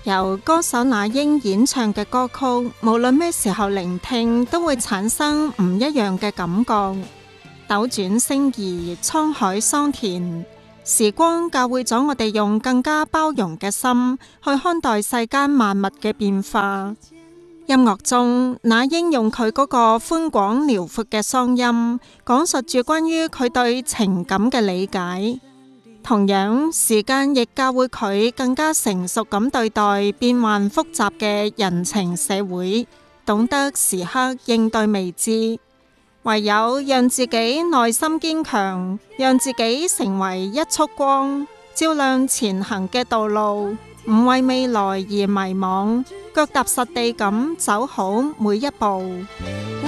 由歌手那英演唱嘅歌曲，無論咩時候聆聽，都會產生唔一樣嘅感覺。斗轉星移，滄海桑田，時光教會咗我哋用更加包容嘅心去看待世間萬物嘅變化。音樂中，那英用佢嗰個寬廣遼闊嘅嗓音，講述住關於佢對情感嘅理解。同樣，時間亦教會佢更加成熟咁對待變幻複雜嘅人情社會，懂得時刻應對未知。唯有讓自己內心堅強，讓自己成為一束光，照亮前行嘅道路，唔為未來而迷惘，腳踏實地咁走好每一步。